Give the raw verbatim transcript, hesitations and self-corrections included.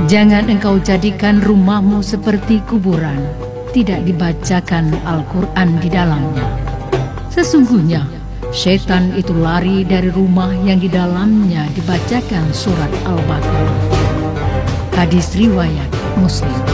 Jangan engkau jadikan rumahmu seperti kuburan, tidak dibacakan Al-Quran di dalamnya. Sesungguhnya setan itu lari dari rumah yang di dalamnya dibacakan surat Al-Baqarah. Hadis riwayat Muslim.